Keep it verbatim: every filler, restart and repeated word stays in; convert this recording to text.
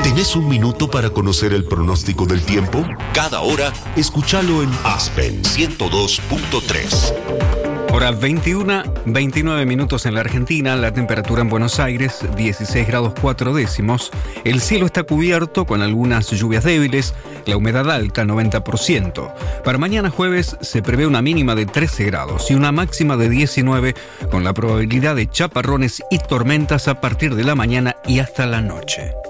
¿Tenés un minuto para conocer el pronóstico del tiempo? Cada hora, escúchalo en Aspen ciento dos punto tres. Hora veintiuno, veintinueve minutos en la Argentina, la temperatura en Buenos Aires, dieciséis grados cuatro décimos. El cielo está cubierto con algunas lluvias débiles, la humedad alta, noventa por ciento. Para mañana jueves se prevé una mínima de trece grados y una máxima de diecinueve, con la probabilidad de chaparrones y tormentas a partir de la mañana y hasta la noche.